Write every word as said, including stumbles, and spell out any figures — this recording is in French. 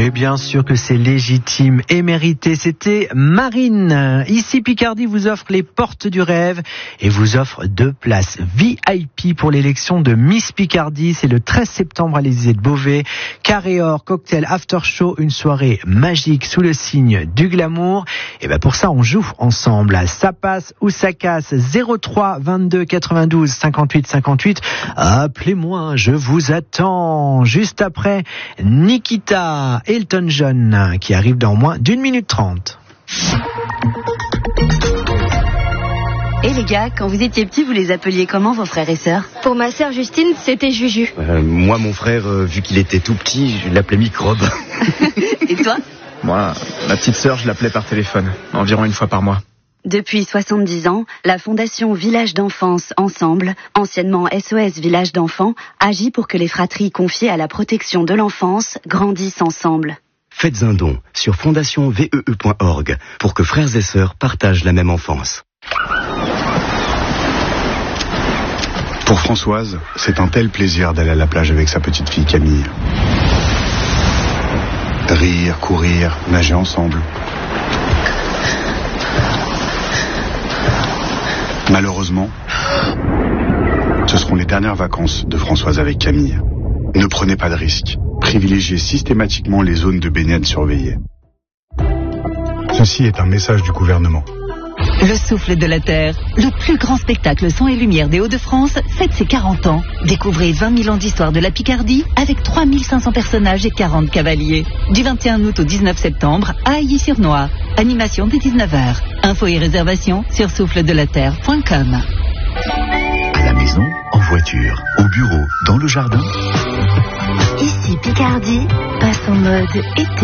Mais bien sûr que c'est légitime et mérité. C'était Marine. Ici, Picardie vous offre les portes du rêve et vous offre deux places V I P pour l'élection de Miss Picardie. C'est le treize septembre à l'Élysée de Beauvais. Carré or, cocktail after show, une soirée magique sous le signe du glamour. Et ben pour ça, on joue ensemble. Ça passe ou ça casse. zéro trois vingt-deux quatre-vingt-douze cinquante-huit cinquante-huit. Appelez-moi, je vous attends. Juste après, Nikita, Elton John, qui arrive dans moins d'une minute trente. Et les gars, quand vous étiez petits, vous les appeliez comment, vos frères et sœurs? Pour ma sœur Justine, c'était Juju. Euh, moi, mon frère, euh, vu qu'il était tout petit, je l'appelais Microbe. Et toi? Moi, ma petite sœur, je l'appelais par téléphone, environ une fois par mois. Depuis soixante-dix ans, la Fondation Village d'Enfance Ensemble, anciennement S O S Village d'Enfants, agit pour que les fratries confiées à la protection de l'enfance grandissent ensemble. Faites un don sur fondation V E E point org pour que frères et sœurs partagent la même enfance. Pour Françoise, c'est un tel plaisir d'aller à la plage avec sa petite fille Camille. Rire, courir, nager ensemble. Malheureusement, ce seront les dernières vacances de Françoise avec Camille. Ne prenez pas de risques. Privilégiez systématiquement les zones de baignade surveillées. Ceci est un message du gouvernement. Le souffle de la Terre, le plus grand spectacle son et lumière des Hauts-de-France, fête ses quarante ans. Découvrez vingt mille ans d'histoire de la Picardie avec trois mille cinq cents personnages et quarante cavaliers. Du vingt et un août au dix-neuf septembre à Ailly-sur-Noire. Animation dès dix-neuf heures. Infos et réservations sur souffle de la terre point com. À la maison, en voiture, au bureau, dans le jardin. Ici Picardie passe en mode été.